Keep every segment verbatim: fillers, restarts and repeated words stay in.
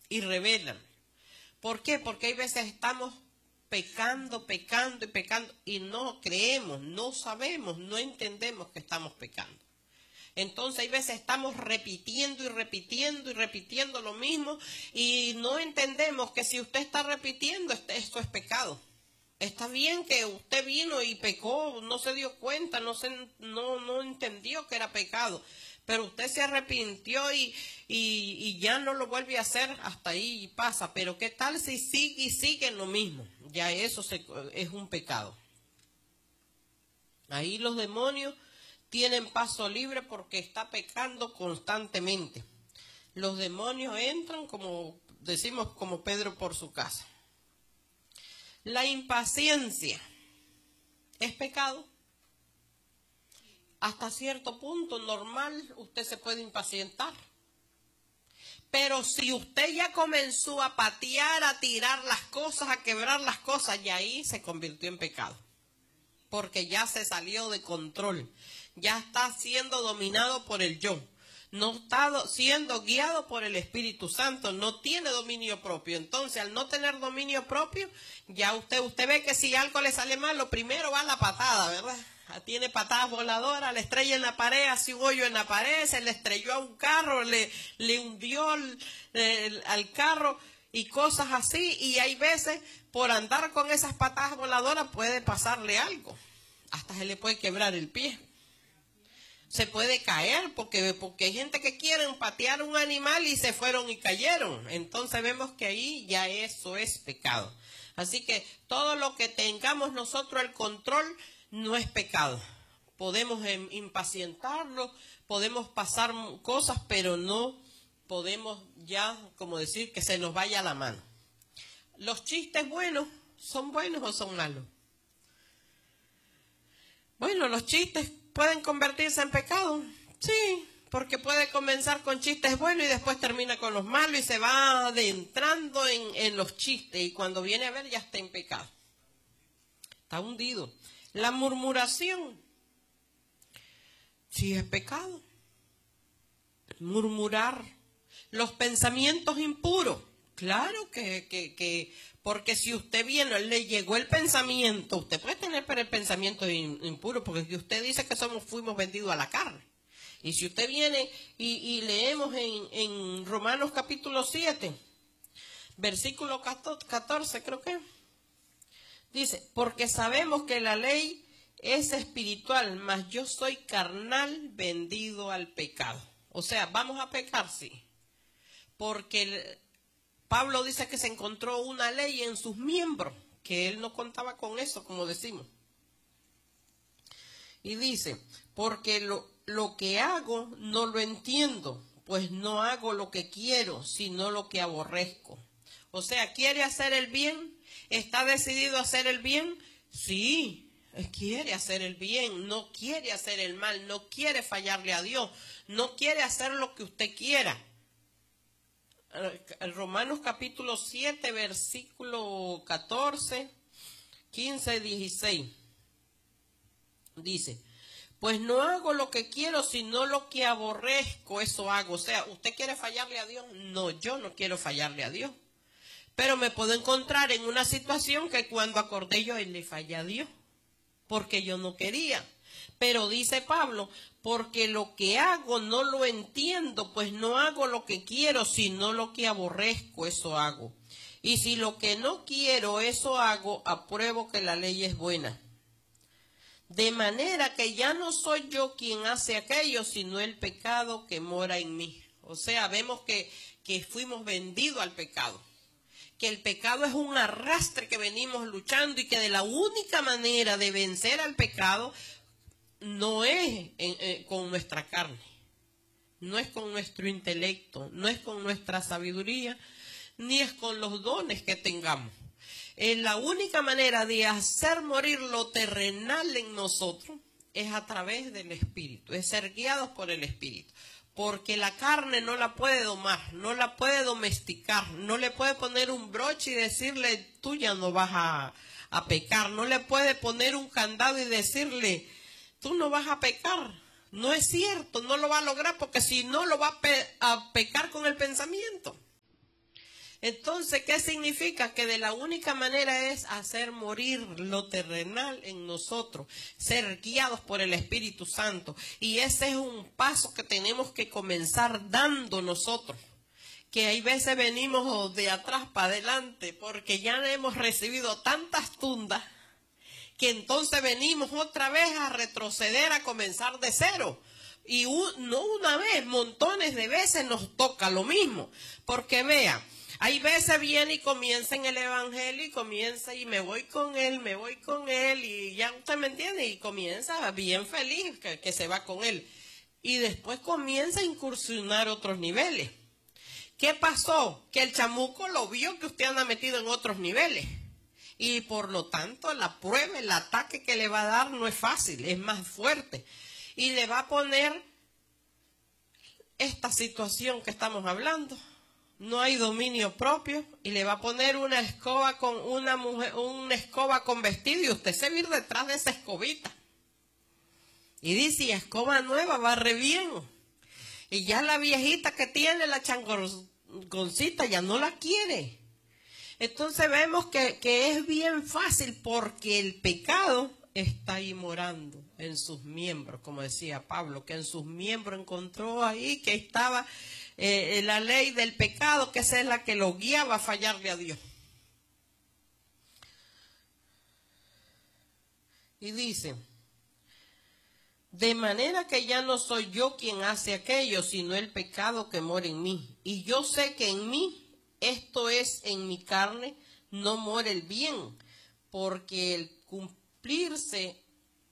y revelan. ¿Por qué? Porque hay veces estamos pecando, pecando y pecando y no creemos, no sabemos, no entendemos que estamos pecando. Entonces hay veces estamos repitiendo y repitiendo y repitiendo lo mismo y no entendemos que si usted está repitiendo, esto es pecado. Está bien que usted vino y pecó, no se dio cuenta, no, se, no, no entendió que era pecado, pero usted se arrepintió y, y, y ya no lo vuelve a hacer, hasta ahí pasa. Pero ¿qué tal si sigue y sigue en lo mismo? Ya eso se, es un pecado. Ahí los demonios tienen paso libre porque está pecando constantemente. Los demonios entran, como decimos, como Pedro por su casa. La impaciencia es pecado. Hasta cierto punto normal usted se puede impacientar. Pero si usted ya comenzó a patear, a tirar las cosas, a quebrar las cosas, y ahí se convirtió en pecado. Porque ya se salió de control. Ya está siendo dominado por el yo. No está siendo guiado por el Espíritu Santo, no tiene dominio propio. Entonces, al no tener dominio propio, ya usted, usted ve que si algo le sale mal, lo primero va a la patada, ¿verdad? Tiene patadas voladoras, le estrella en la pared, hace un hoyo en la pared, se le estrelló a un carro, le, le hundió el, el, al carro y cosas así. Y hay veces, por andar con esas patadas voladoras, puede pasarle algo. Hasta se le puede quebrar el pie. Se puede caer porque, porque hay gente que quieren patear un animal y se fueron y cayeron. Entonces vemos que ahí ya eso es pecado. Así que todo lo que tengamos nosotros el control no es pecado. Podemos impacientarlo, podemos pasar cosas, pero no podemos ya, como decir, que se nos vaya la mano. ¿Los chistes buenos son buenos o son malos? Bueno, los chistes pueden convertirse en pecado, sí, porque puede comenzar con chistes buenos y después termina con los malos y se va adentrando en, en los chistes y cuando viene a ver ya está en pecado. Está hundido. La murmuración, sí es pecado. Murmurar. Los pensamientos impuros, claro que, que, que porque si usted viene, le llegó el pensamiento, usted puede tener pero el pensamiento impuro, porque usted dice que somos, fuimos vendidos a la carne. Y si usted viene y, y leemos en, en Romanos capítulo siete, versículo catorce creo que, dice, porque sabemos que la ley es espiritual, mas yo soy carnal vendido al pecado. O sea, vamos a pecar, sí. Porque el, Pablo dice que se encontró una ley en sus miembros, que él no contaba con eso, como decimos. Y dice, porque lo, lo que hago no lo entiendo, pues no hago lo que quiero, sino lo que aborrezco. O sea, ¿quiere hacer el bien? ¿Está decidido a hacer el bien? Sí, quiere hacer el bien, no quiere hacer el mal, no quiere fallarle a Dios, no quiere hacer lo que usted quiera. Romanos capítulo siete, versículo catorce, quince, dieciséis. Dice, pues no hago lo que quiero, sino lo que aborrezco, eso hago. O sea, ¿usted quiere fallarle a Dios? No, yo no quiero fallarle a Dios. Pero me puedo encontrar en una situación que cuando acordé yo, él le fallé a Dios, porque yo no quería. Pero dice Pablo, porque lo que hago no lo entiendo, pues no hago lo que quiero, sino lo que aborrezco, eso hago. Y si lo que no quiero, eso hago, apruebo que la ley es buena. De manera que ya no soy yo quien hace aquello, sino el pecado que mora en mí. O sea, vemos que, que fuimos vendidos al pecado. Que el pecado es un arrastre que venimos luchando y que de la única manera de vencer al pecado no es en, en, con nuestra carne, no es con nuestro intelecto, no es con nuestra sabiduría, ni es con los dones que tengamos. Es la única manera de hacer morir lo terrenal en nosotros es a través del Espíritu, es ser guiados por el Espíritu. Porque la carne no la puede domar, no la puede domesticar, no le puede poner un broche y decirle, tú ya no vas a, a pecar, no le puede poner un candado y decirle, tú no vas a pecar. No es cierto, no lo va a lograr porque si no lo va a, pe a pecar con el pensamiento. Entonces, ¿qué significa? Que de la única manera es hacer morir lo terrenal en nosotros, ser guiados por el Espíritu Santo. Y ese es un paso que tenemos que comenzar dando nosotros. Que hay veces venimos de atrás para adelante porque ya hemos recibido tantas tundas que entonces venimos otra vez a retroceder, a comenzar de cero. Y un, no una vez, montones de veces nos toca lo mismo. Porque vea, hay veces viene y comienza en el evangelio y comienza y me voy con él, me voy con él y ya usted me entiende y comienza bien feliz que, que se va con él. Y después comienza a incursionar otros niveles. ¿Qué pasó? Que el chamuco lo vio que usted anda metido en otros niveles. Y por lo tanto la prueba, el ataque que le va a dar no es fácil, es más fuerte. Y le va a poner esta situación que estamos hablando. No hay dominio propio y le va a poner una escoba con una mujer, una escoba con vestido y usted se va a ir detrás de esa escobita. Y dice, y escoba nueva, barre bien. Y ya la viejita que tiene la changoncita ya no la quiere. Entonces vemos que, que es bien fácil porque el pecado está ahí morando en sus miembros, como decía Pablo, que en sus miembros encontró ahí que estaba eh, la ley del pecado, que esa es la que lo guiaba a fallarle a Dios. Y dice, de manera que ya no soy yo quien hace aquello, sino el pecado que mora en mí. Y yo sé que en mí, esto es, en mi carne, no mora el bien, porque el cumplirse,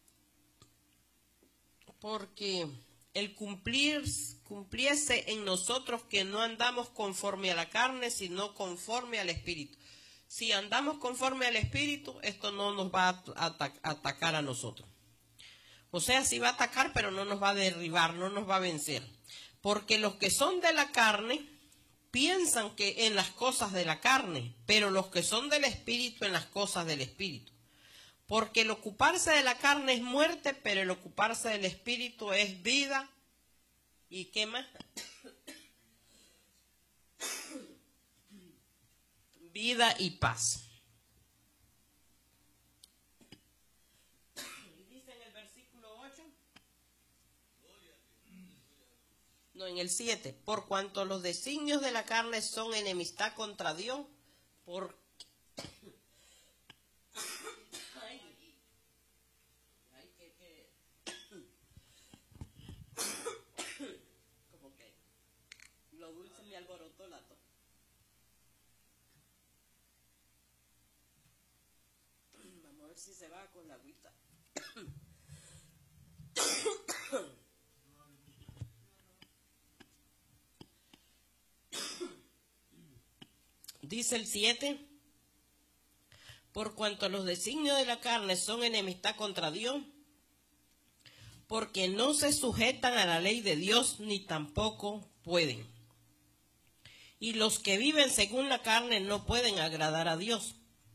porque el cumplir, cumpliese en nosotros que no andamos conforme a la carne, sino conforme al Espíritu. Si andamos conforme al Espíritu, esto no nos va a atac- atacar a nosotros. O sea, sí va a atacar, pero no nos va a derribar, no nos va a vencer. Porque los que son de la carne piensan que en las cosas de la carne, pero los que son del Espíritu en las cosas del Espíritu. Porque el ocuparse de la carne es muerte, pero el ocuparse del Espíritu es vida. ¿Y qué más? Vida y paz. Dice en el versículo ocho. No, en el siete. Por cuanto los designios de la carne son enemistad contra Dios, por lo dulce me alborotó la tos. Vamos a ver si se va con la agüita. Dice el siete, por cuanto los designios de la carne son enemistad contra Dios, porque no se sujetan a la ley de Dios, ni tampoco pueden. Y los que viven según la carne no pueden agradar a Dios.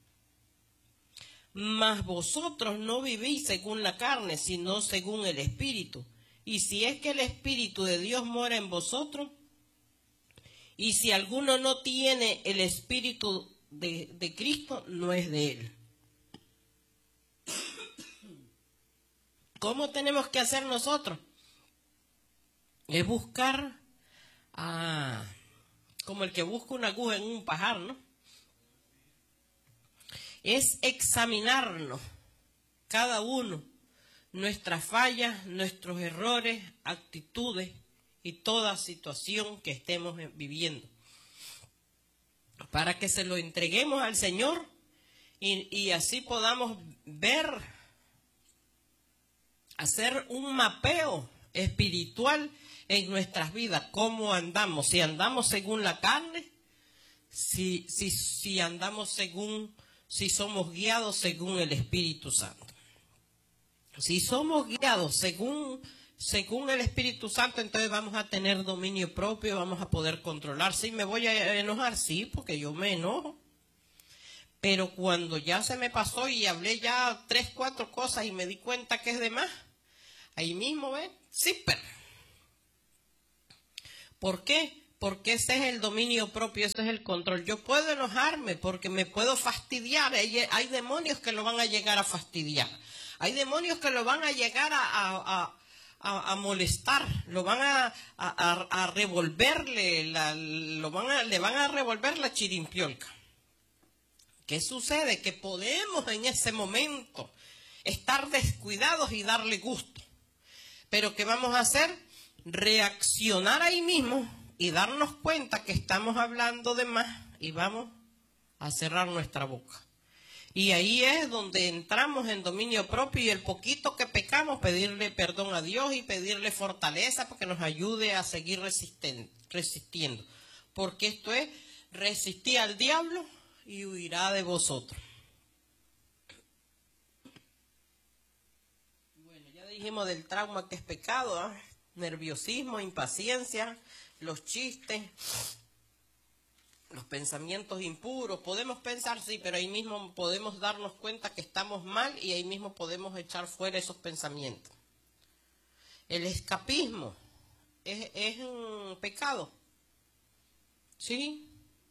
Mas vosotros no vivís según la carne, sino según el Espíritu. Y si es que el Espíritu de Dios mora en vosotros, y si alguno no tiene el Espíritu de, de Cristo, no es de él. ¿Cómo tenemos que hacer nosotros? Es buscar, ah, como el que busca una aguja en un pajar, ¿no? Es examinarnos, cada uno, nuestras fallas, nuestros errores, actitudes y toda situación que estemos viviendo, para que se lo entreguemos al Señor y, y así podamos ver, hacer un mapeo espiritual en nuestras vidas, cómo andamos, si andamos según la carne, si, si, si andamos según, si somos guiados según el Espíritu Santo. Si somos guiados según, según el Espíritu Santo, entonces vamos a tener dominio propio, vamos a poder controlar. Sí, me voy a enojar, sí, porque yo me enojo. Pero cuando ya se me pasó y hablé ya tres, cuatro cosas y me di cuenta que es de más, ahí mismo, ¿ven? Sí, pero. ¿Por qué? porque ese es el dominio propio, ese es el control. Yo puedo enojarme porque me puedo fastidiar. Hay, hay demonios que lo van a llegar a fastidiar. Hay demonios que lo van a llegar a, a, a, a, a molestar, lo van a, a, a revolverle, la, lo van a, le van a revolver la chirimpiolca. ¿Qué sucede? Que podemos en ese momento estar descuidados y darle gusto. Pero ¿qué vamos a hacer? Reaccionar ahí mismo y darnos cuenta que estamos hablando de más y vamos a cerrar nuestra boca. Y ahí es donde entramos en dominio propio y el poquito que pecamos, pedirle perdón a Dios y pedirle fortaleza para que nos ayude a seguir resistiendo. Porque esto es resistir al diablo y huirá de vosotros. Bueno, ya dijimos del trauma que es pecado, ¿eh? Nerviosismo, impaciencia, los chistes, los pensamientos impuros. Podemos pensar, sí, pero ahí mismo podemos darnos cuenta que estamos mal y ahí mismo podemos echar fuera esos pensamientos. El escapismo es, es un pecado. ¿Sí?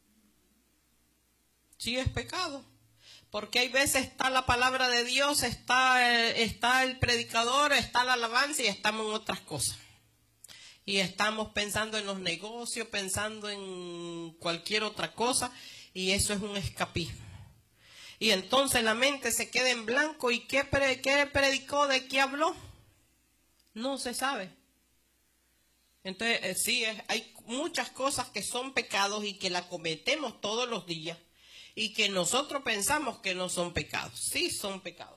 Sí es pecado. Porque hay veces está la palabra de Dios, está, está el predicador, está la alabanza y estamos en otras cosas. Y estamos pensando en los negocios, pensando en cualquier otra cosa, y eso es un escapismo. Y entonces la mente se queda en blanco. ¿Y qué, pre, qué predicó? ¿De qué habló? No se sabe. Entonces, eh, sí, es, hay muchas cosas que son pecados y que la cometemos todos los días, y que nosotros pensamos que no son pecados. Sí son pecados.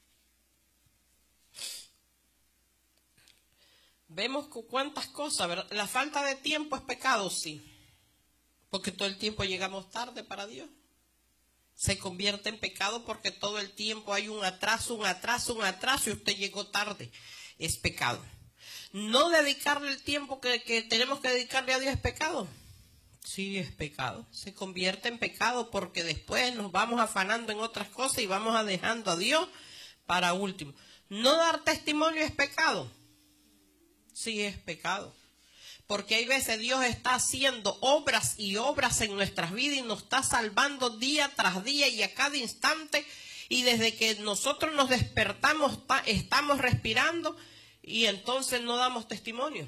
Vemos cuántas cosas, ¿verdad? La falta de tiempo es pecado, sí. Porque todo el tiempo llegamos tarde para Dios. Se convierte en pecado porque todo el tiempo hay un atraso, un atraso, un atraso y usted llegó tarde. Es pecado. No dedicarle el tiempo que, que tenemos que dedicarle a Dios es pecado. Sí, es pecado. Se convierte en pecado porque después nos vamos afanando en otras cosas y vamos a dejando a Dios para último. No dar testimonio es pecado. Sí, es pecado. Porque hay veces Dios está haciendo obras y obras en nuestras vidas y nos está salvando día tras día y a cada instante. Y desde que nosotros nos despertamos, estamos respirando y entonces no damos testimonio.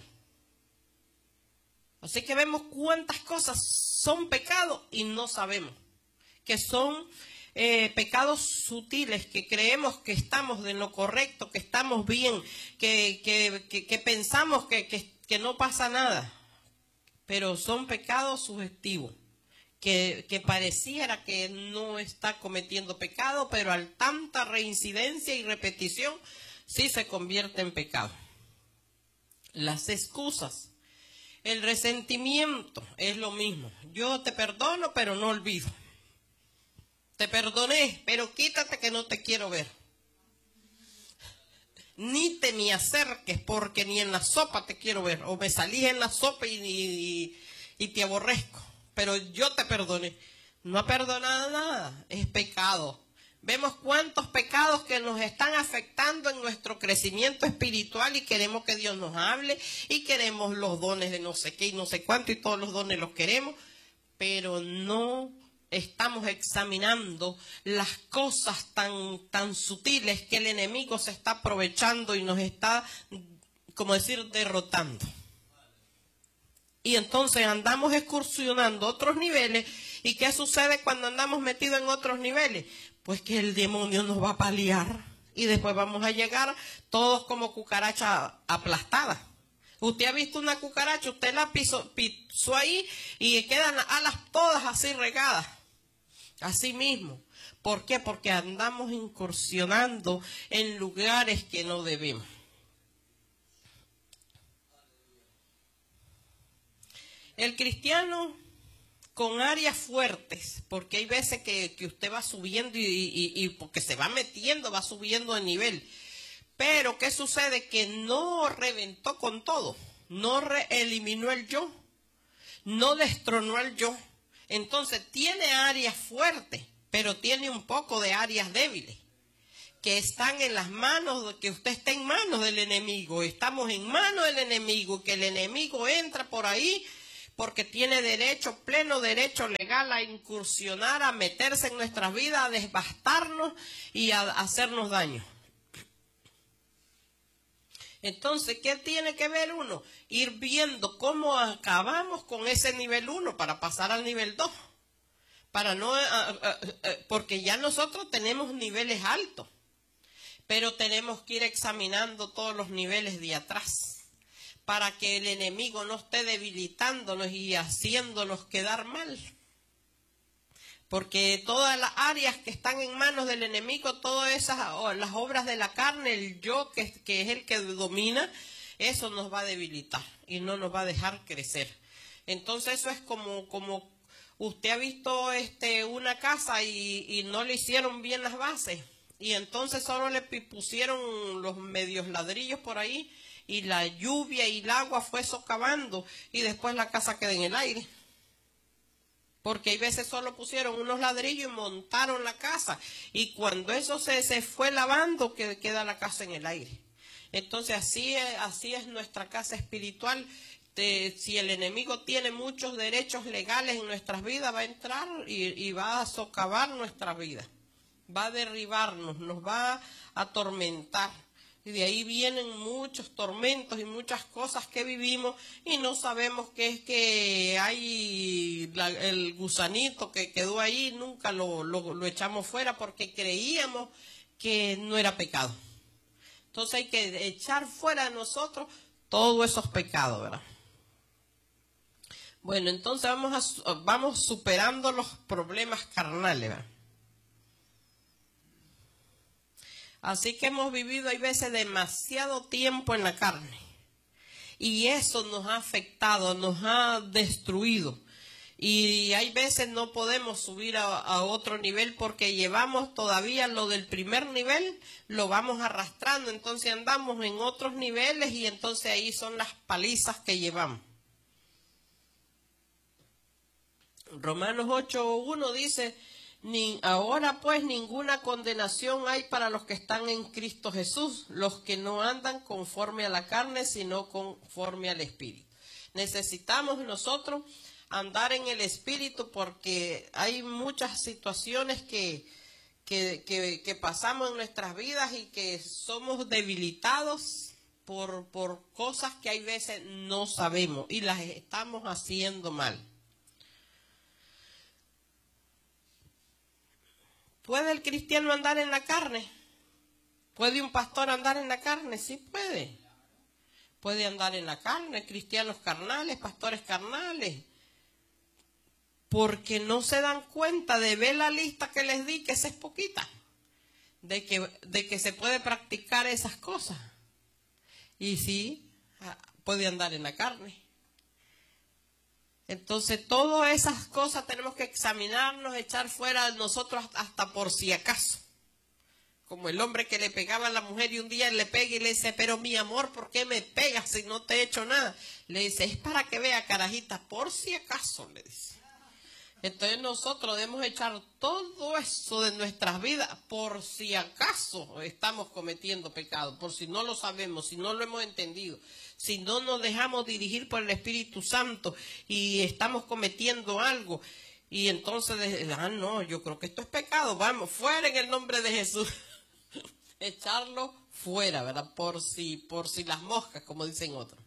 Así que vemos cuántas cosas son pecados y no sabemos. Que son eh, pecados sutiles, que creemos que estamos de lo correcto, que estamos bien, que, que, que, que pensamos que, que, que no pasa nada. Pero son pecados subjetivos, que, que pareciera que no está cometiendo pecado, pero al tanta reincidencia y repetición, sí se convierte en pecado. Las excusas. El resentimiento es lo mismo. Yo te perdono, pero no olvido. Te perdoné, pero quítate que no te quiero ver. Ni te me acerques porque ni en la sopa te quiero ver. O me salís en la sopa y, y, y te aborrezco. Pero yo te perdoné. No ha perdonado nada. Es pecado. Vemos cuántos pecados que nos están afectando en nuestro crecimiento espiritual y queremos que Dios nos hable y queremos los dones de no sé qué y no sé cuánto y todos los dones los queremos, pero no estamos examinando las cosas tan, tan sutiles que el enemigo se está aprovechando y nos está, como decir, derrotando. Y entonces andamos excursionando otros niveles. ¿Y qué sucede cuando andamos metidos en otros niveles? Pues que el demonio nos va a paliar y después vamos a llegar todos como cucaracha aplastada. Usted ha visto una cucaracha, usted la pisó, pisó ahí y quedan alas todas así regadas. Así mismo. ¿Por qué? Porque andamos incursionando en lugares que no debemos. El cristiano con áreas fuertes, porque hay veces que, que usted va subiendo y, y, y porque se va metiendo, va subiendo de nivel. Pero ¿qué sucede? Que no reventó con todo, no re eliminó el yo, no destronó el yo. Entonces tiene áreas fuertes, pero tiene un poco de áreas débiles, que están en las manos, que usted está en manos del enemigo. Estamos en manos del enemigo, que el enemigo entra por ahí porque tiene derecho, pleno derecho legal a incursionar, a meterse en nuestras vidas, a devastarnos y a hacernos daño. Entonces, ¿qué tiene que ver uno? Ir viendo cómo acabamos con ese nivel uno para pasar al nivel dos. Para no, uh, uh, uh, porque ya nosotros tenemos niveles altos, pero tenemos que ir examinando todos los niveles de atrás, para que el enemigo no esté debilitándonos y haciéndonos quedar mal. Porque todas las áreas que están en manos del enemigo, todas esas las obras de la carne, el yo que, que es el que domina, eso nos va a debilitar y no nos va a dejar crecer. Entonces eso es como, como usted ha visto este, una casa y, y no le hicieron bien las bases. Y entonces solo le pusieron los medios ladrillos por ahí y la lluvia y el agua fue socavando y después la casa queda en el aire. Porque hay veces solo pusieron unos ladrillos y montaron la casa. Y cuando eso se, se fue lavando, que queda la casa en el aire. Entonces así es, así es nuestra casa espiritual. De, si el enemigo tiene muchos derechos legales en nuestras vidas, va a entrar y, y va a socavar nuestras vidas. Va a derribarnos, nos va a atormentar. Y de ahí vienen muchos tormentos y muchas cosas que vivimos y no sabemos qué es que hay la, el gusanito que quedó ahí, nunca lo, lo, lo echamos fuera porque creíamos que no era pecado. Entonces hay que echar fuera de nosotros todos esos pecados, ¿verdad? Bueno, entonces vamos, a, vamos superando los problemas carnales, ¿verdad? Así que hemos vivido, hay veces, demasiado tiempo en la carne. Y eso nos ha afectado, nos ha destruido. Y hay veces no podemos subir a, a otro nivel porque llevamos todavía lo del primer nivel, lo vamos arrastrando. Entonces andamos en otros niveles y entonces ahí son las palizas que llevamos. Romanos ocho uno dice... Ni, ahora pues ninguna condenación hay para los que están en Cristo Jesús, los que no andan conforme a la carne, sino conforme al Espíritu. Necesitamos nosotros andar en el Espíritu porque hay muchas situaciones que, que, que, que pasamos en nuestras vidas y que somos debilitados por, por cosas que hay veces no sabemos y las estamos haciendo mal. ¿Puede el cristiano andar en la carne? ¿Puede un pastor andar en la carne? Sí puede. Puede andar en la carne, cristianos carnales, pastores carnales. Porque no se dan cuenta de ver la lista que les di, que esa es poquita. De que, de que se puede practicar esas cosas. Y sí, puede andar en la carne. Entonces, todas esas cosas tenemos que examinarnos, echar fuera de nosotros hasta por si acaso. Como el hombre que le pegaba a la mujer y un día le pega y le dice, pero mi amor, ¿por qué me pegas si no te he hecho nada? Le dice, es para que vea, carajita, por si acaso, le dice. Entonces nosotros debemos echar todo eso de nuestras vidas por si acaso estamos cometiendo pecado, por si no lo sabemos, si no lo hemos entendido, si no nos dejamos dirigir por el Espíritu Santo y estamos cometiendo algo. Y entonces, ah, no, yo creo que esto es pecado, vamos, fuera en el nombre de Jesús. Echarlo fuera, ¿verdad? Por si, por si las moscas, como dicen otros.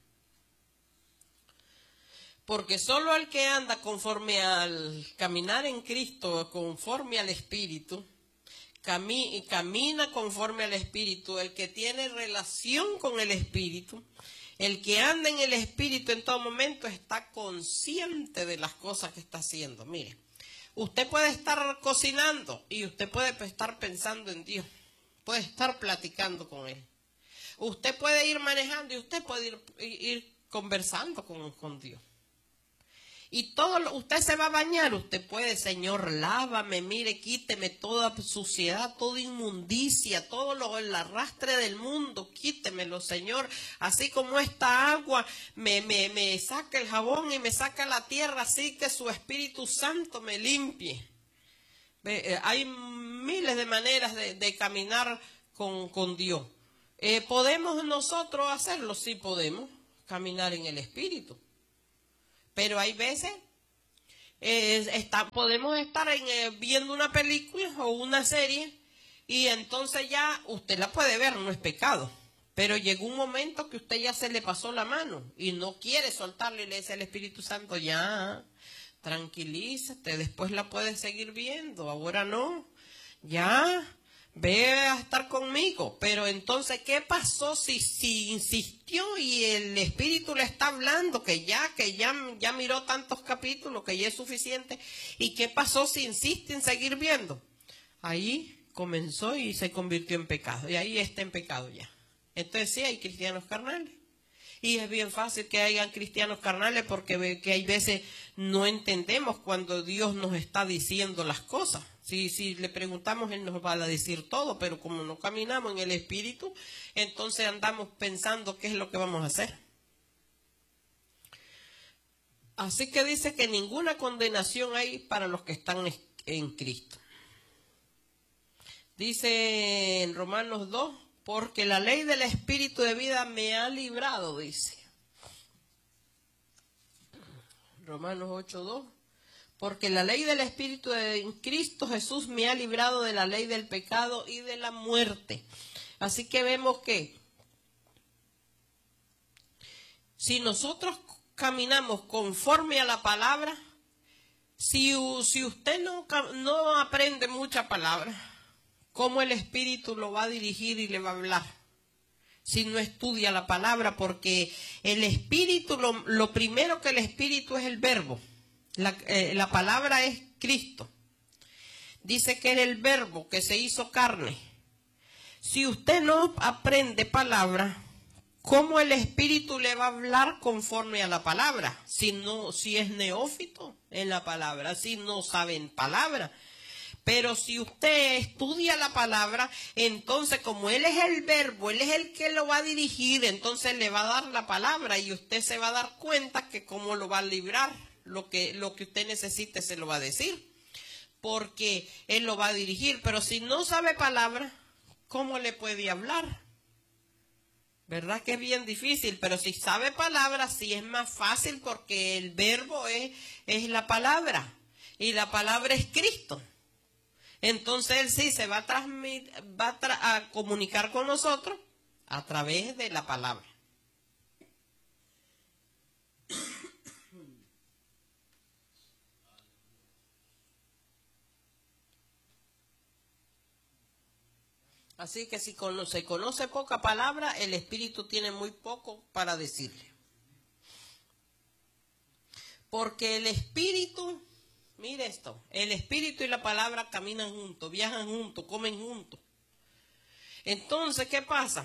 Porque solo el que anda conforme al caminar en Cristo, conforme al Espíritu, cami- camina conforme al Espíritu, el que tiene relación con el Espíritu, el que anda en el Espíritu en todo momento está consciente de las cosas que está haciendo. Mire, usted puede estar cocinando y usted puede estar pensando en Dios, puede estar platicando con Él. Usted puede ir manejando y usted puede ir, ir conversando con, con Dios. Y todo lo, usted se va a bañar, usted puede, Señor, lávame, mire, quíteme toda suciedad, toda inmundicia, todo lo, el arrastre del mundo, quítemelo, Señor. Así como esta agua me, me, me saca el jabón y me saca la tierra, así que su Espíritu Santo me limpie. Ve, eh, hay miles de maneras de, de caminar con, con Dios. Eh, ¿Podemos nosotros hacerlo? Sí podemos, caminar en el Espíritu. Pero hay veces eh, está, podemos estar en, eh, viendo una película o una serie y entonces ya usted la puede ver, no es pecado. Pero llegó un momento que usted ya se le pasó la mano y no quiere soltarle y le dice al Espíritu Santo, ya, tranquilízate, después la puedes seguir viendo, ahora no, ya, ve a estar conmigo. Pero entonces, ¿qué pasó si, si insistió y el Espíritu le está hablando que ya, que ya, ya miró tantos capítulos, que ya es suficiente? ¿Y qué pasó si insiste en seguir viendo? Ahí comenzó y se convirtió en pecado, y ahí está en pecado ya. Entonces sí hay cristianos carnales. Y es bien fácil que hayan cristianos carnales porque que hay veces no entendemos cuando Dios nos está diciendo las cosas. Si, si le preguntamos, Él nos va a decir todo, pero como no caminamos en el Espíritu, entonces andamos pensando qué es lo que vamos a hacer. Así que dice que ninguna condenación hay para los que están en Cristo. Dice en Romanos dos, porque la ley del Espíritu de vida me ha librado, dice. Romanos ocho dos. Porque la ley del Espíritu de Cristo Jesús me ha librado de la ley del pecado y de la muerte. Así que vemos que si nosotros caminamos conforme a la palabra, si, si usted no, no aprende mucha palabra, ¿cómo el Espíritu lo va a dirigir y le va a hablar? Si no estudia la palabra, porque el Espíritu, lo, lo primero que el Espíritu es el verbo. La, eh, la palabra es Cristo. Dice que era el verbo que se hizo carne. Si usted no aprende palabra, ¿cómo el Espíritu le va a hablar conforme a la palabra? Si no, si es neófito en la palabra, si no saben palabra. Pero si usted estudia la palabra, entonces como Él es el verbo, Él es el que lo va a dirigir, entonces le va a dar la palabra y usted se va a dar cuenta que cómo lo va a librar, lo que, lo que usted necesite se lo va a decir, porque Él lo va a dirigir. Pero si no sabe palabra, ¿cómo le puede hablar? ¿Verdad que es bien difícil? Pero si sabe palabra, sí es más fácil, porque el verbo es, es la palabra y la palabra es Cristo. Entonces Él sí se va a, transmitir, va a, tra a comunicar con nosotros a través de la palabra. Así que si se conoce poca palabra, el Espíritu tiene muy poco para decirle. Porque el Espíritu, mire esto, el Espíritu y la palabra caminan juntos, viajan juntos, comen juntos. Entonces, ¿qué pasa?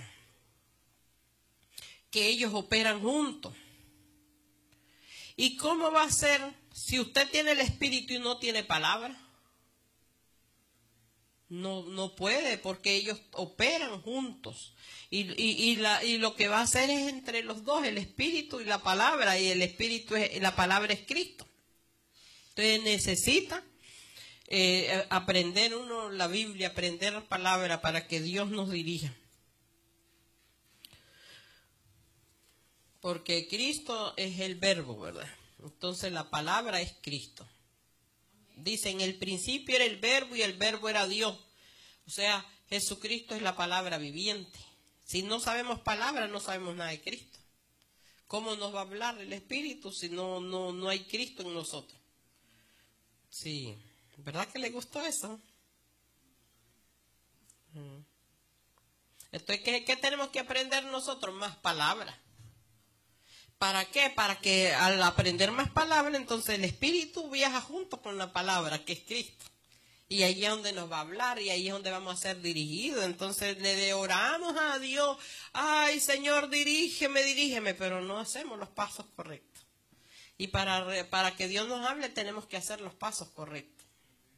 Que ellos operan juntos. ¿Y cómo va a ser si usted tiene el Espíritu y no tiene palabra? No, no puede, porque ellos operan juntos. Y, y, y, la, y lo que va a hacer es entre los dos, el Espíritu y la palabra. Y el Espíritu, es, la palabra es Cristo. Entonces necesita eh, aprender uno la Biblia, aprender la palabra para que Dios nos dirija. Porque Cristo es el verbo, ¿verdad? Entonces la palabra es Cristo. Dice, en el principio era el verbo y el verbo era Dios. O sea, Jesucristo es la palabra viviente. Si no sabemos palabra, no sabemos nada de Cristo. ¿Cómo nos va a hablar el Espíritu si no, no, no hay Cristo en nosotros? Sí, ¿verdad que le gustó eso? Entonces, ¿qué, qué tenemos que aprender nosotros? Más palabras. ¿Para qué? Para que al aprender más palabras, entonces el Espíritu viaja junto con la palabra, que es Cristo. Y ahí es donde nos va a hablar, y ahí es donde vamos a ser dirigidos. Entonces le oramos a Dios, ay Señor, dirígeme, dirígeme, pero no hacemos los pasos correctos. Y para, para que Dios nos hable tenemos que hacer los pasos correctos.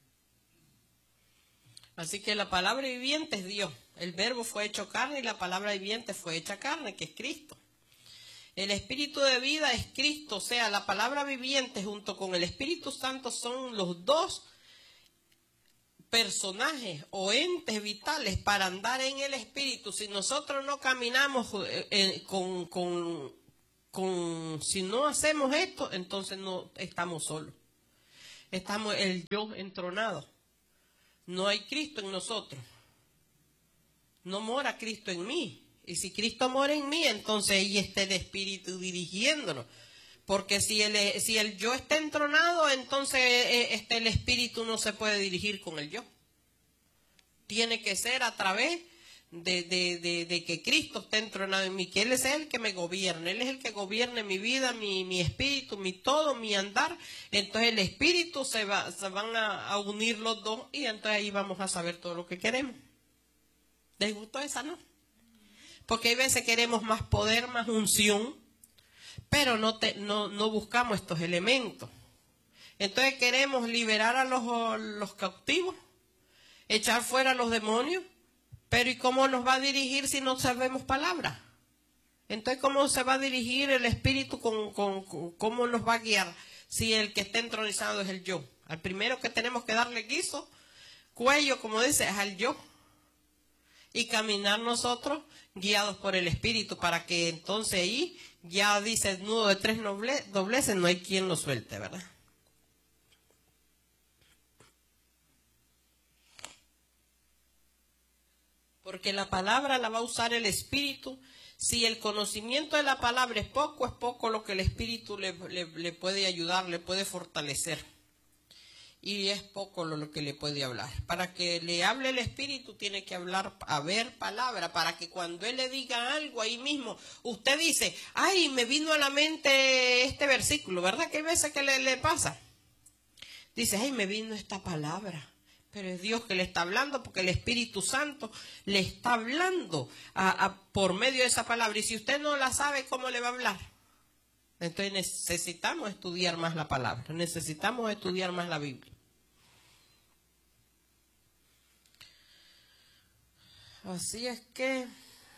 Así que la palabra viviente es Dios. El verbo fue hecho carne y la palabra viviente fue hecha carne, que es Cristo. El Espíritu de vida es Cristo, o sea, la palabra viviente junto con el Espíritu Santo son los dos personajes o entes vitales para andar en el Espíritu. Si nosotros no caminamos eh, con, con, con, si no hacemos esto, entonces no estamos solos. Estamos el yo entronado. No hay Cristo en nosotros. No mora Cristo en mí. Y si Cristo mora en mí, entonces ahí está el Espíritu dirigiéndonos. Porque si el, si el yo está entronado, entonces este, el Espíritu no se puede dirigir con el yo. Tiene que ser a través de, de, de, de que Cristo esté entronado en mí, que Él es el que me gobierna. Él es el que gobierna mi vida, mi, mi espíritu, mi todo, mi andar. Entonces el Espíritu se, va, se van a, a unir los dos y entonces ahí vamos a saber todo lo que queremos. ¿Les gustó esa, no? Porque hay veces queremos más poder, más unción, pero no, te, no, no buscamos estos elementos. Entonces queremos liberar a los, los cautivos, echar fuera a los demonios, pero ¿y cómo nos va a dirigir si no sabemos palabra? Entonces, ¿cómo se va a dirigir el Espíritu? Con, con, con, ¿Cómo nos va a guiar si el que está entronizado es el yo? Al primero que tenemos que darle guiso, cuello, como dice, es al yo. Y caminar nosotros guiados por el Espíritu, para que entonces ahí ya dice el nudo de tres dobleces, no hay quien lo suelte, ¿verdad? Porque la palabra la va a usar el Espíritu. Si el conocimiento de la palabra es poco, es poco lo que el Espíritu le, le, le puede ayudar, le puede fortalecer. Y es poco lo que le puede hablar. Para que le hable el Espíritu tiene que hablar, haber palabra, para que cuando Él le diga algo ahí mismo, usted dice, ay, me vino a la mente este versículo, ¿verdad? Que hay veces que le, le pasa. Dice, ay, me vino esta palabra. Pero es Dios que le está hablando, porque el Espíritu Santo le está hablando a, a, por medio de esa palabra. Y si usted no la sabe, ¿cómo le va a hablar? Entonces necesitamos estudiar más la palabra, necesitamos estudiar más la Biblia. Así es que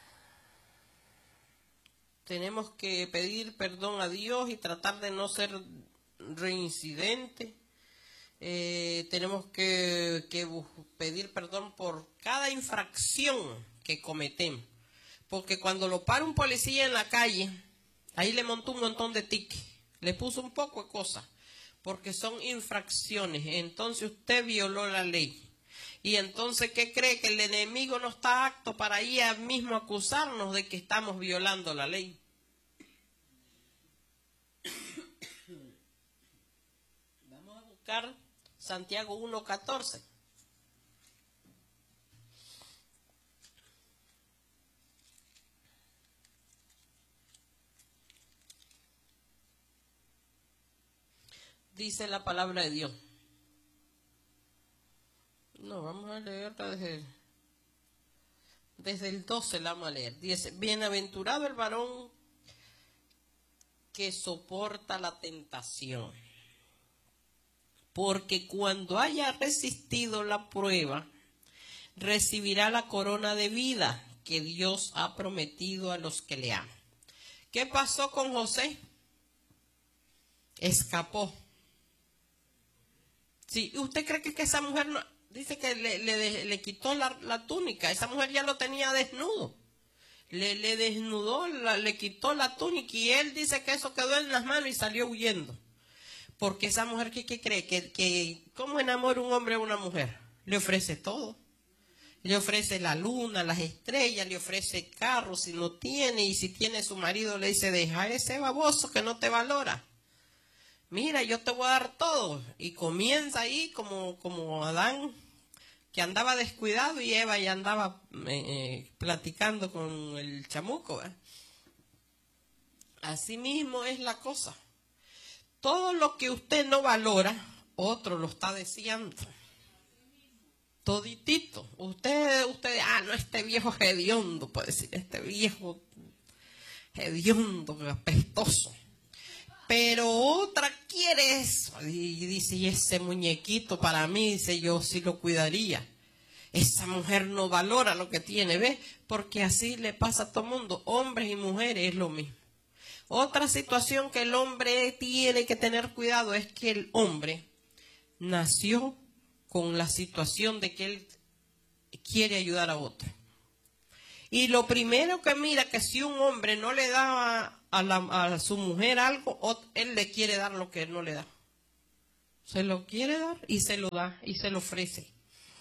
tenemos que pedir perdón a Dios y tratar de no ser reincidente. Eh, tenemos que, que pedir perdón por cada infracción que cometemos. Porque cuando lo para un policía en la calle, ahí le montó un montón de tickets, le puso un poco de cosas, porque son infracciones. Entonces usted violó la ley. Y entonces, ¿qué cree? Que el enemigo no está apto para ir a mismo acusarnos de que estamos violando la ley. Vamos a buscar Santiago uno catorce. Dice la palabra de Dios. No, vamos a leerla desde, desde el doce, la vamos a leer. Dice, bienaventurado el varón que soporta la tentación, porque cuando haya resistido la prueba, recibirá la corona de vida que Dios ha prometido a los que le aman. ¿Qué pasó con José? Escapó. Sí, ¿usted cree que, que esa mujer no, dice que le, le, le quitó la, la túnica? Esa mujer ya lo tenía desnudo. Le, le desnudó, la, le quitó la túnica y él dice que eso quedó en las manos y salió huyendo. Porque esa mujer, ¿qué, qué cree? Que, que ¿cómo enamora un hombre a una mujer? Le ofrece todo. Le ofrece la luna, las estrellas, le ofrece carros si no tiene, y si tiene su marido le dice, deja ese baboso que no te valora. Mira, yo te voy a dar todo. Y comienza ahí como, como Adán, que andaba descuidado, y Eva ya andaba eh, platicando con el chamuco, ¿eh? Así mismo es la cosa. Todo lo que usted no valora, otro lo está deseando. Toditito. Usted, usted, ah, no, este viejo hediondo, puede decir, este viejo hediondo, apestoso. Pero otra quiere eso. Y dice, y ese muñequito para mí, dice, yo sí lo cuidaría. Esa mujer no valora lo que tiene, ¿ves? Porque así le pasa a todo el mundo. Hombres y mujeres es lo mismo. Otra situación que el hombre tiene que tener cuidado es que el hombre nació con la situación de que él quiere ayudar a otro. Y lo primero que mira, que si un hombre no le da a, la, a su mujer algo, o él le quiere dar lo que él no le da. Se lo quiere dar y se lo da y se lo ofrece.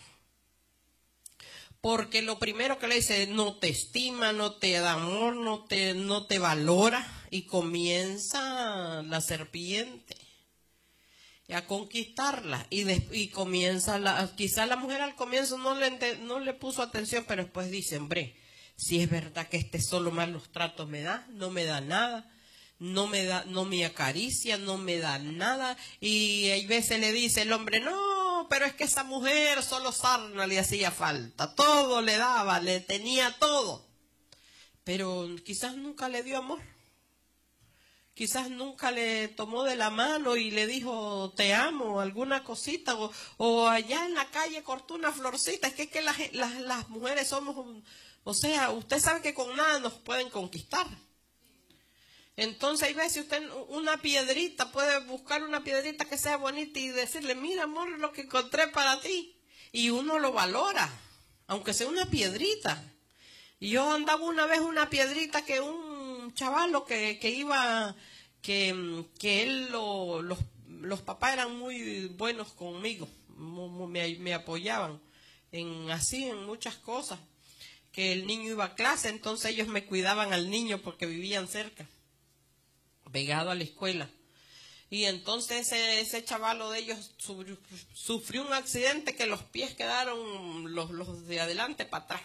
Porque lo primero que le dice, no te estima, no te da amor, no te, no te valora. Y comienza la serpiente a conquistarla. Y, de, y comienza, la, quizás la mujer al comienzo no le, no le puso atención, pero después dice, hombre, si es verdad que este solo malos tratos me da, no me da nada. No me da, no me acaricia, no me da nada. Y hay veces le dice el hombre, no, pero es que esa mujer solo sarna le hacía falta. Todo le daba, le tenía todo. Pero quizás nunca le dio amor. Quizás nunca le tomó de la mano y le dijo, te amo, alguna cosita. O, o allá en la calle cortó una florcita. Es que, es que las, las, las mujeres somos, o sea, usted sabe que con nada nos pueden conquistar. Entonces, hay veces usted una piedrita, puede buscar una piedrita que sea bonita y decirle, mira amor, lo que encontré para ti. Y uno lo valora, aunque sea una piedrita. Y yo andaba una vez una piedrita que un chavalo que, que iba, que, que él, lo, los, los papás eran muy buenos conmigo, me, me apoyaban en así, en muchas cosas. Que el niño iba a clase, entonces ellos me cuidaban al niño porque vivían cerca, pegado a la escuela. Y entonces ese, ese chavalo de ellos sufrió, sufrió un accidente que los pies quedaron los, los de adelante para atrás.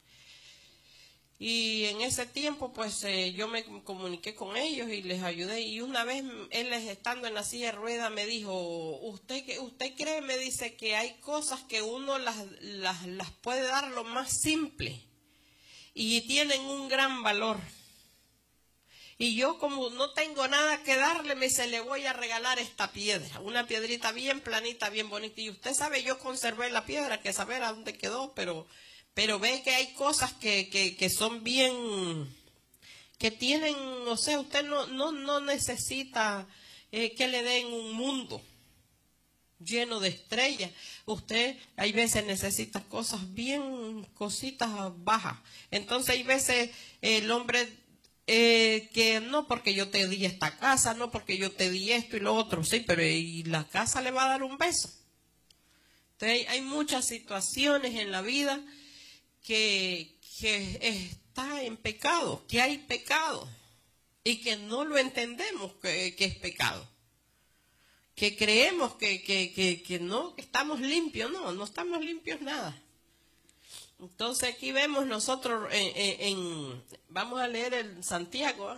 Y en ese tiempo pues eh, yo me comuniqué con ellos y les ayudé. Y una vez él estando en la silla de ruedas me dijo, usted, usted cree, me dice, que hay cosas que uno las, las, las puede dar lo más simple y tienen un gran valor. Y yo, como no tengo nada que darle, me dice, le voy a regalar esta piedra, una piedrita bien planita, bien bonita. Y usted sabe, yo conservé la piedra, que saber a dónde quedó, pero, pero ve que hay cosas que, que, que son bien, que tienen, o sea, usted no, no, no necesita eh, que le den un mundo lleno de estrellas. Usted hay veces necesita cosas bien, cositas bajas. Entonces hay veces el hombre... Eh, que no porque yo te di esta casa, no porque yo te di esto y lo otro, sí, pero ¿y la casa le va a dar un beso? Entonces, hay muchas situaciones en la vida que, que está en pecado, que hay pecado y que no lo entendemos que, que es pecado, que creemos que, que, que, que no, que estamos limpios. No, no estamos limpios nada. Entonces aquí vemos nosotros, en, en, en, vamos a leer el Santiago, ¿eh?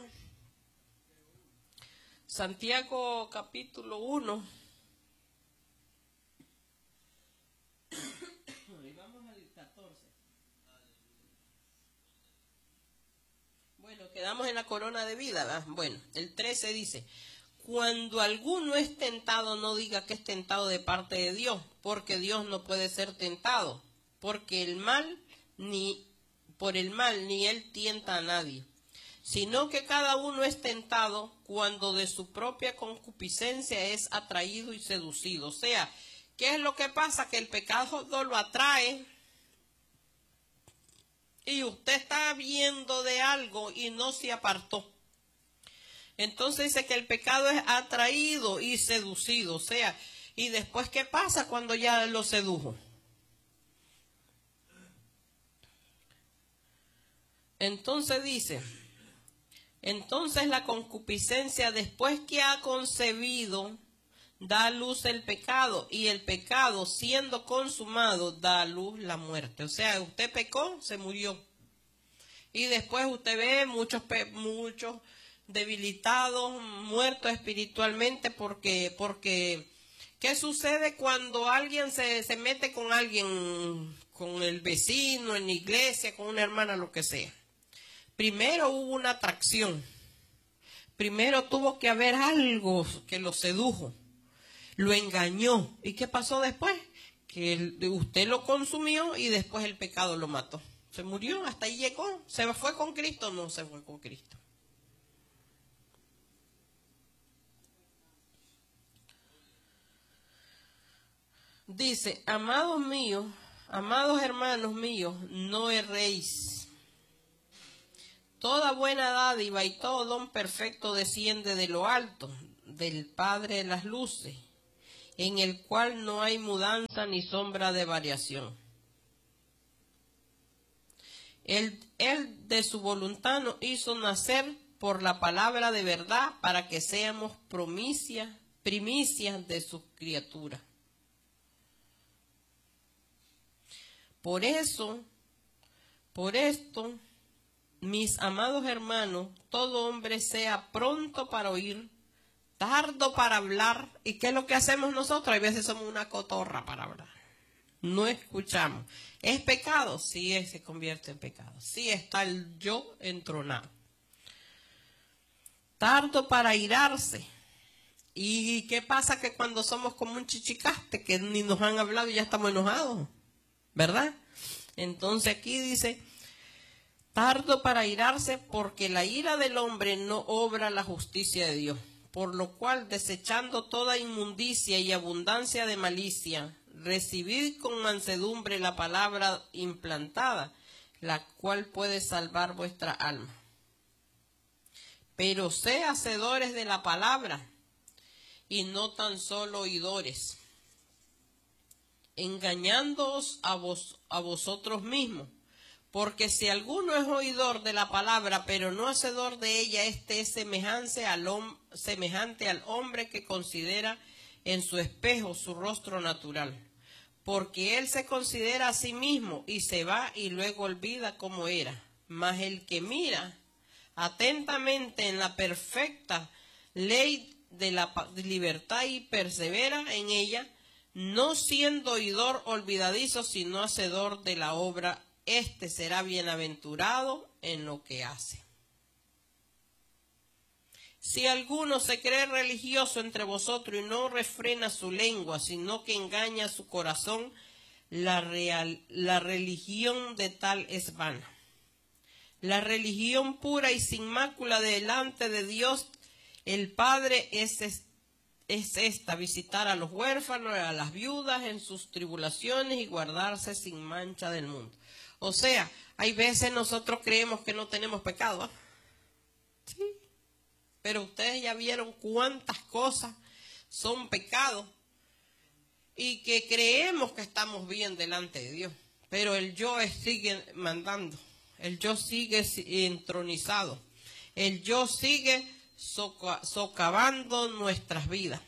Santiago capítulo uno. Y vamos al catorce. Bueno, quedamos en la corona de vida, ¿verdad? Bueno, el trece dice, cuando alguno es tentado, no diga que es tentado de parte de Dios, porque Dios no puede ser tentado, porque el mal ni por el mal ni él tienta a nadie, sino que cada uno es tentado cuando de su propia concupiscencia es atraído y seducido. O sea, ¿qué es lo que pasa? Que el pecado lo atrae y usted está viendo de algo y no se apartó. Entonces dice que el pecado es atraído y seducido. O sea, ¿y después qué pasa cuando ya lo sedujo? Entonces dice, entonces la concupiscencia, después que ha concebido, da a luz el pecado, y el pecado, siendo consumado, da a luz la muerte. O sea, usted pecó, se murió. Y después usted ve muchos, muchos debilitados, muertos espiritualmente, porque, porque ¿qué sucede cuando alguien se, se mete con alguien, con el vecino, en la iglesia, con una hermana, lo que sea? Primero hubo una atracción, primero tuvo que haber algo que lo sedujo, lo engañó. ¿Y qué pasó después? Que usted lo consumió y después el pecado lo mató. Se murió, hasta ahí llegó. ¿Se fue con Cristo? No se fue con Cristo. Dice, amados míos, amados hermanos míos, no erréis. toda buena dádiva y todo don perfecto desciende de lo alto, del Padre de las luces, en el cual no hay mudanza ni sombra de variación. Él, él de su voluntad nos hizo nacer por la palabra de verdad para que seamos primicias, primicias de sus criaturas. Por eso, por esto, mis amados hermanos, todo hombre sea pronto para oír, tardo para hablar. ¿Y qué es lo que hacemos nosotros? A veces somos una cotorra para hablar. No escuchamos. ¿Es pecado? Sí, es, se convierte en pecado. Sí, está el yo entronado. Tardo para airarse. ¿Y qué pasa? Que cuando somos como un chichicaste, que ni nos han hablado y ya estamos enojados, ¿verdad? Entonces aquí dice, tardo para airarse, porque la ira del hombre no obra la justicia de Dios. Por lo cual, desechando toda inmundicia y abundancia de malicia, recibid con mansedumbre la palabra implantada, la cual puede salvar vuestra alma. Pero sé hacedores de la palabra, y no tan solo oidores, engañándoos a, vos, a vosotros mismos. Porque si alguno es oidor de la palabra, pero no hacedor de ella, este es semejante al, semejante al hombre que considera en su espejo su rostro natural. Porque él se considera a sí mismo y se va y luego olvida cómo era. Mas el que mira atentamente en la perfecta ley de la libertad y persevera en ella, no siendo oidor olvidadizo, sino hacedor de la obra, este será bienaventurado en lo que hace. Si alguno se cree religioso entre vosotros y no refrena su lengua, sino que engaña su corazón, la, real, la religión de tal es vana. La religión pura y sin mácula delante de Dios el Padre es, es, es esta, visitar a los huérfanos, a las viudas en sus tribulaciones y guardarse sin mancha del mundo. O sea, hay veces nosotros creemos que no tenemos pecado, ¿eh? Sí, pero ustedes ya vieron cuántas cosas son pecados y que creemos que estamos bien delante de Dios, pero el yo sigue mandando, el yo sigue entronizado, el yo sigue soca, socavando nuestras vidas.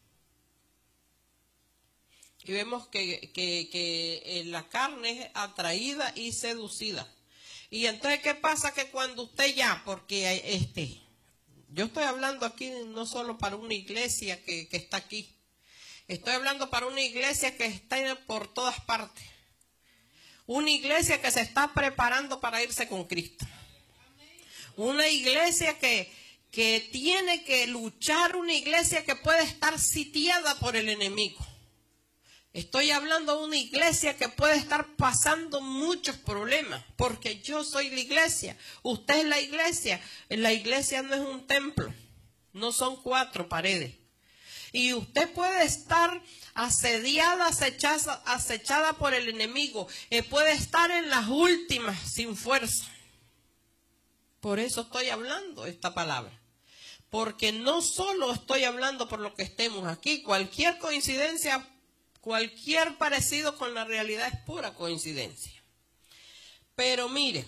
Y vemos que, que, que la carne es atraída y seducida. Y entonces, ¿qué pasa? Que cuando usted ya, porque este, yo estoy hablando aquí no solo para una iglesia que, que está aquí, estoy hablando para una iglesia que está por todas partes. Una iglesia que se está preparando para irse con Cristo. Una iglesia que, que tiene que luchar, una iglesia que puede estar sitiada por el enemigo. Estoy hablando de una iglesia que puede estar pasando muchos problemas, porque yo soy la iglesia, usted es la iglesia. La iglesia no es un templo, no son cuatro paredes. Y usted puede estar asediada, acechada, acechada por el enemigo, eh, puede estar en las últimas sin fuerza. Por eso estoy hablando esta palabra. Porque no solo estoy hablando por lo que estemos aquí, cualquier coincidencia, cualquier parecido con la realidad es pura coincidencia. Pero mire,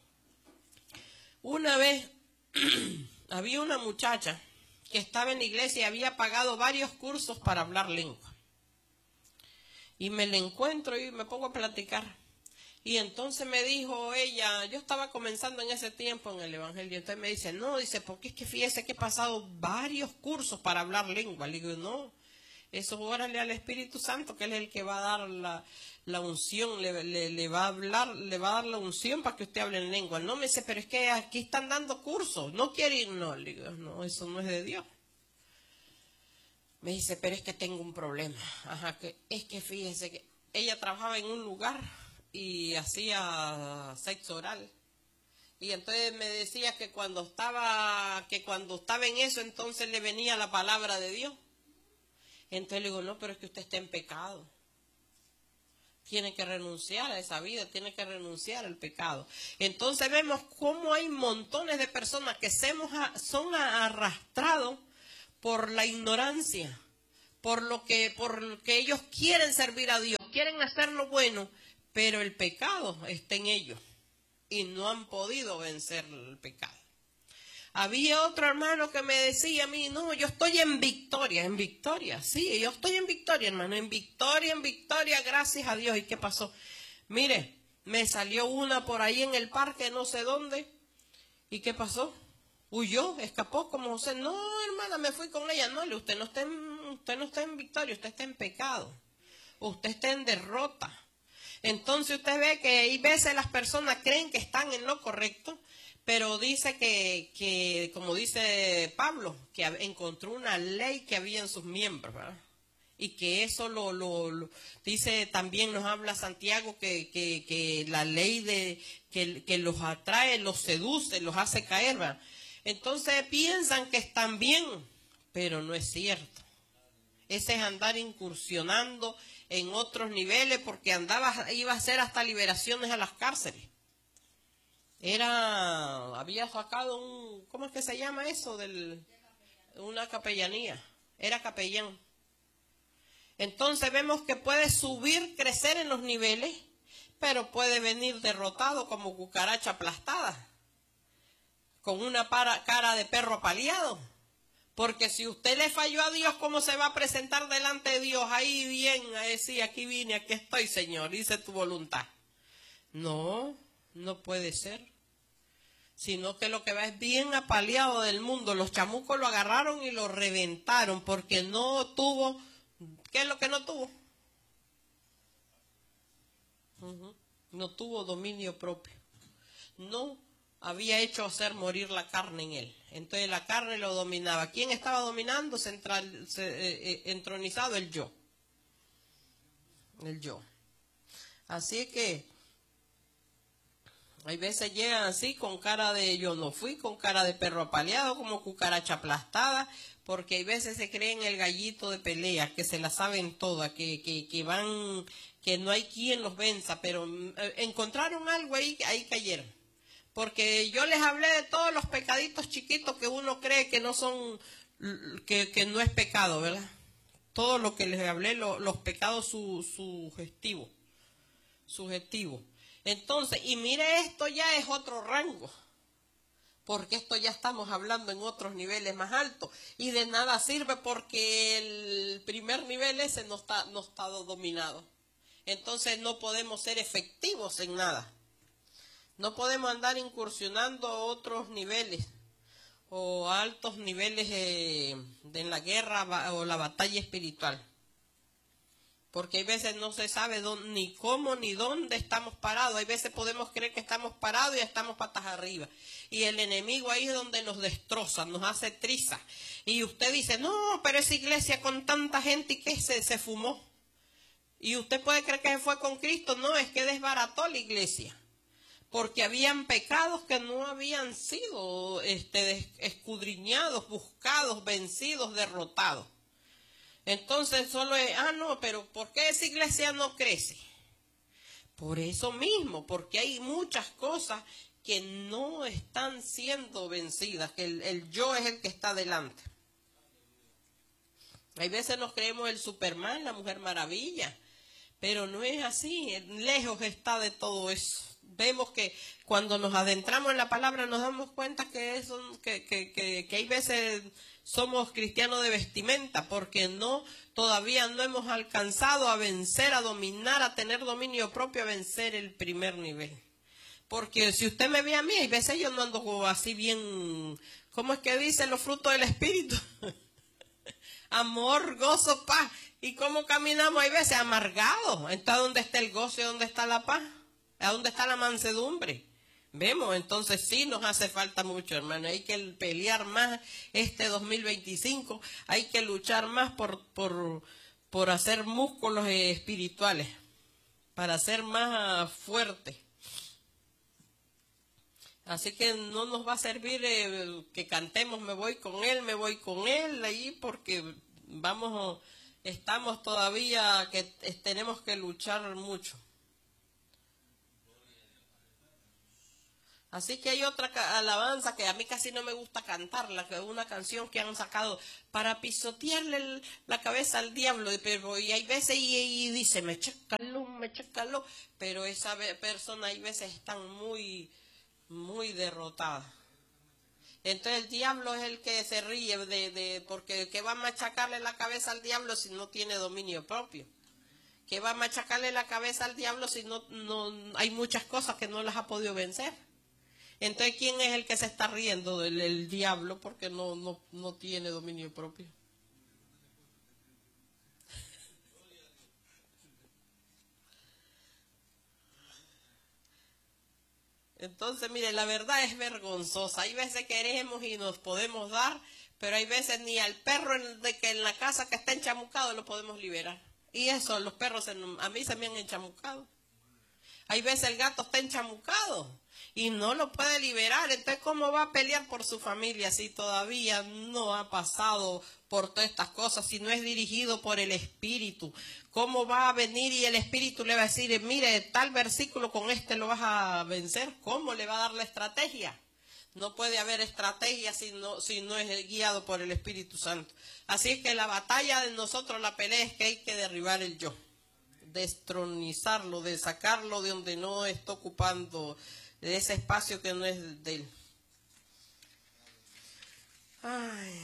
una vez había una muchacha que estaba en la iglesia y había pagado varios cursos para hablar lengua. Y me la encuentro y me pongo a platicar. Y entonces me dijo ella, yo estaba comenzando en ese tiempo en el evangelio, entonces me dice, no, dice, porque es que fíjese que he pasado varios cursos para hablar lengua. Le digo, no, eso órale al Espíritu Santo, que él es el que va a dar la, la unción, le, le, le va a hablar, le va a dar la unción para que usted hable en lengua. No, me dice, pero es que aquí están dando cursos, no quiere ir, no. Le digo, no, eso no es de Dios. Me dice, pero es que tengo un problema. Ajá, que es que fíjese que ella trabajaba en un lugar y hacía sexo oral. Y entonces me decía que cuando estaba, que cuando estaba en eso, entonces le venía la palabra de Dios. Entonces le digo, no, pero es que usted está en pecado. tiene que renunciar a esa vida, tiene que renunciar al pecado. Entonces vemos cómo hay montones de personas que son arrastrados por la ignorancia, por lo que, por lo que ellos quieren servir a Dios, quieren hacer lo bueno, pero el pecado está en ellos y no han podido vencer el pecado. Había otro hermano que me decía a mí, no, yo estoy en victoria, en victoria, sí, yo estoy en victoria, hermano, en victoria, en victoria, gracias a Dios. ¿Y qué pasó? Mire, me salió una por ahí en el parque, no sé dónde, ¿y qué pasó? Huyó, escapó como José. No, hermana, me fui con ella. No, usted no está en, usted no está en victoria, usted está en pecado, usted está en derrota. Entonces usted ve que hay veces las personas creen que están en lo correcto, pero dice que, que, como dice Pablo, que encontró una ley que había en sus miembros, ¿verdad? Y que eso lo, lo, lo dice, también nos habla Santiago, que, que, que la ley de que, que los atrae, los seduce, los hace caer, ¿verdad? Entonces piensan que están bien, pero no es cierto. Ese es andar incursionando en otros niveles, porque andaba, iba a hacer hasta liberaciones a las cárceles. Era, había sacado un, ¿cómo es que se llama eso? Del, una capellanía, era capellán. Entonces vemos que puede subir, crecer en los niveles, pero puede venir derrotado como cucaracha aplastada, con una para, cara de perro apaleado. Porque si usted le falló a Dios, ¿cómo se va a presentar delante de Dios? Ahí bien, a decir, aquí vine, aquí estoy, Señor, hice tu voluntad. No, no puede ser. Sino que lo que va es bien apaleado del mundo. Los chamucos lo agarraron y lo reventaron porque no tuvo, ¿qué es lo que no tuvo? Uh-huh. No tuvo dominio propio. No había hecho hacer morir la carne en él. Entonces la carne lo dominaba. ¿Quién estaba dominando? Central, se, eh, eh, entronizado el yo. El yo. Así que hay veces llegan así con cara de yo no fui, con cara de perro apaleado, como cucaracha aplastada, porque hay veces se creen el gallito de pelea, que se la saben todas, que, que, que van, que no hay quien los venza, pero eh, encontraron algo ahí, ahí cayeron. Porque yo les hablé de todos los pecaditos chiquitos que uno cree que no son, que, que no es pecado, ¿verdad? Todo lo que les hablé, lo, los pecados su, sugestivos, subjetivos. Entonces, y mire, esto ya es otro rango, porque esto ya estamos hablando en otros niveles más altos, y de nada sirve porque el primer nivel ese no está, no está dominado. Entonces no podemos ser efectivos en nada. No podemos andar incursionando a otros niveles o a altos niveles eh, de en la guerra o la batalla espiritual. Porque hay veces no se sabe dónde, ni cómo ni dónde estamos parados. Hay veces podemos creer que estamos parados y estamos patas arriba. Y el enemigo ahí es donde nos destroza, nos hace triza. Y usted dice, no, pero esa iglesia con tanta gente y que se, se fumó. Y usted puede creer que se fue con Cristo. No, es que desbarató la iglesia. Porque habían pecados que no habían sido este, escudriñados, buscados, vencidos, derrotados. Entonces solo es, ah no, pero ¿por qué esa iglesia no crece? Por eso mismo, porque hay muchas cosas que no están siendo vencidas, que el, el yo es el que está delante. Hay veces nos creemos el Superman, la Mujer Maravilla, pero no es así, lejos está de todo eso. Vemos que cuando nos adentramos en la palabra nos damos cuenta que, eso, que, que, que, que hay veces somos cristianos de vestimenta, porque no todavía no hemos alcanzado a vencer, a dominar, a tener dominio propio, a vencer el primer nivel. Porque si usted me ve a mí, hay veces yo no ando así bien, ¿cómo es que dicen los frutos del Espíritu? Amor, gozo, paz. ¿Y cómo caminamos? Hay veces amargados. Entonces, ¿dónde está el gozo y dónde está la paz? ¿A dónde está la mansedumbre? Vemos, entonces sí nos hace falta mucho, hermano. Hay que pelear más este dos mil veinticinco. Hay que luchar más por, por, por hacer músculos espirituales, para ser más fuertes. Así que no nos va a servir eh, que cantemos, me voy con él, me voy con él, ahí, porque vamos estamos todavía que tenemos que luchar mucho. Así que hay otra alabanza que a mí casi no me gusta cantarla, que es una canción que han sacado para pisotearle el, la cabeza al diablo, pero y hay veces y, y dice, me chécalo, me chécalo, pero esa persona hay veces están muy, muy derrotada. Entonces el diablo es el que se ríe de, de porque ¿qué va a machacarle la cabeza al diablo si no tiene dominio propio? ¿Qué va a machacarle la cabeza al diablo si no, no hay muchas cosas que no las ha podido vencer? Entonces, ¿quién es el que se está riendo del el diablo porque no, no, no tiene dominio propio? Entonces, mire, la verdad es vergonzosa. Hay veces queremos y nos podemos dar, pero hay veces ni al perro de que en la casa que está enchamucado lo podemos liberar. Y eso, los perros en, a mí se me han enchamucado. Hay veces el gato está enchamucado y no lo puede liberar. Entonces, ¿cómo va a pelear por su familia si todavía no ha pasado por todas estas cosas, si no es dirigido por el Espíritu? ¿Cómo va a venir y el Espíritu le va a decir, mire, tal versículo con este lo vas a vencer? ¿Cómo le va a dar la estrategia? No puede haber estrategia si no, si no es guiado por el Espíritu Santo. Así es que la batalla de nosotros, la pelea es que hay que derribar el yo, destronizarlo, de sacarlo de donde no está ocupando de ese espacio que no es de él. Ay.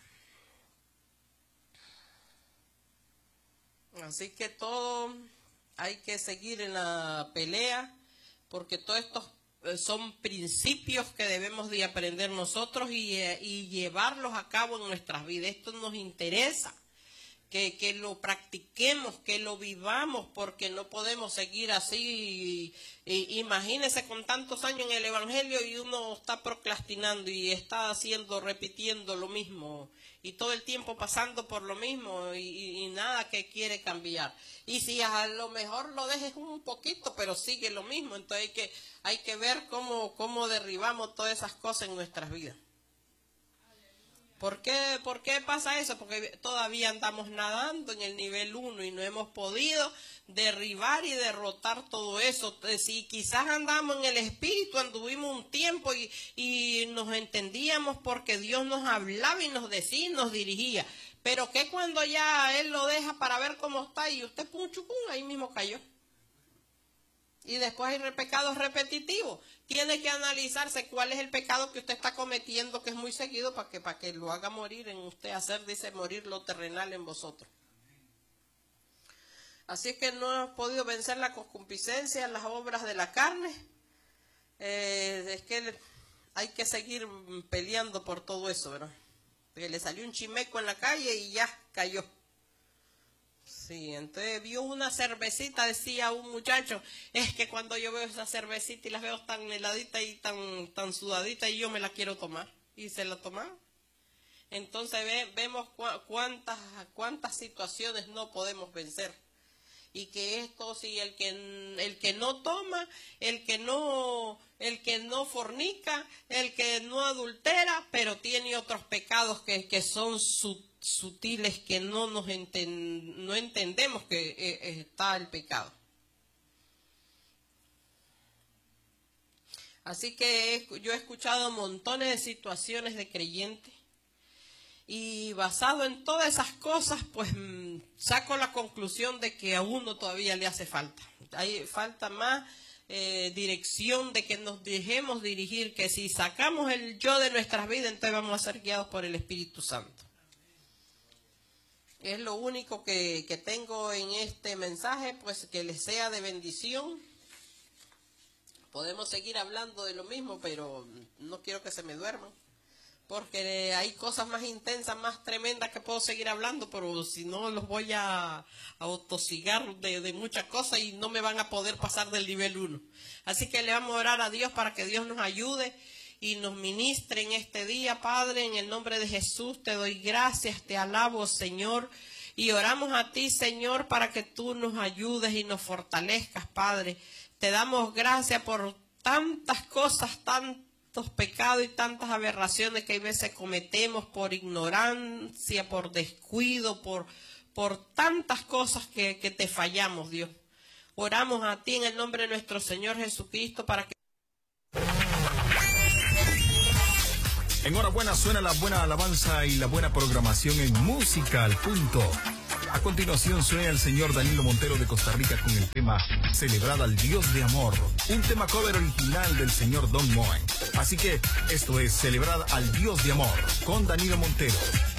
Así que todo hay que seguir en la pelea, porque todos estos son principios que debemos de aprender nosotros y, y llevarlos a cabo en nuestras vidas. Esto nos interesa. Que, que lo practiquemos, que lo vivamos, porque no podemos seguir así. Y, y, imagínese con tantos años en el Evangelio y uno está procrastinando y está haciendo, repitiendo lo mismo y todo el tiempo pasando por lo mismo y, y nada que quiere cambiar. Y si a lo mejor lo dejes un poquito, pero sigue lo mismo, entonces hay que, hay que ver cómo, cómo derribamos todas esas cosas en nuestras vidas. ¿Por qué, ¿Por qué pasa eso? Porque todavía andamos nadando en el nivel uno y no hemos podido derribar y derrotar todo eso. Si quizás andamos en el Espíritu, anduvimos un tiempo y, y nos entendíamos porque Dios nos hablaba y nos decía y nos dirigía. Pero que cuando ya Él lo deja para ver cómo está y usted pum chucum, ahí mismo cayó. Y después hay pecados repetitivos. Tiene que analizarse cuál es el pecado que usted está cometiendo, que es muy seguido, para que, para que lo haga morir en usted. Hacer, dice, morir lo terrenal en vosotros. Así es que no hemos podido vencer la concupiscencia, las obras de la carne. Eh, es que hay que seguir peleando por todo eso, ¿verdad? Porque le salió un chimeco en la calle y ya cayó. Sí, entonces vio una cervecita, decía un muchacho, es que cuando yo veo esa cervecita y las veo tan heladitas y tan, tan sudaditas y yo me la quiero tomar. Y se la tomaba. Entonces ve, vemos cu cuántas, cuántas situaciones no podemos vencer. Y que esto, si el que, el que no toma, el que no, el que no fornica, el que no adultera, pero tiene otros pecados que, que son sutiles. sutiles que no nos enten, no entendemos que eh, está el pecado. Así que he, yo he escuchado montones de situaciones de creyentes y basado en todas esas cosas, pues saco la conclusión de que a uno todavía le hace falta. Hay falta más eh, dirección, de que nos dejemos dirigir, que si sacamos el yo de nuestras vidas, entonces vamos a ser guiados por el Espíritu Santo. Es lo único que, que tengo en este mensaje, pues que les sea de bendición. Podemos seguir hablando de lo mismo, pero no quiero que se me duerman, porque hay cosas más intensas, más tremendas que puedo seguir hablando, pero si no los voy a, a autosigar de, de muchas cosas y no me van a poder pasar del nivel uno. Así que le vamos a orar a Dios para que Dios nos ayude y nos ministre en este día. Padre, en el nombre de Jesús te doy gracias, te alabo, Señor, y oramos a ti, Señor, para que tú nos ayudes y nos fortalezcas, Padre. Te damos gracias por tantas cosas, tantos pecados y tantas aberraciones que a veces cometemos por ignorancia, por descuido, por, por tantas cosas que, que te fallamos, Dios. Oramos a ti en el nombre de nuestro Señor Jesucristo para que... Enhorabuena, suena la buena alabanza y la buena programación en Música al Punto. A continuación suena el señor Danilo Montero de Costa Rica con el tema Celebrad al Dios de Amor, un tema cover original del señor Don Moen. Así que esto es Celebrad al Dios de Amor con Danilo Montero.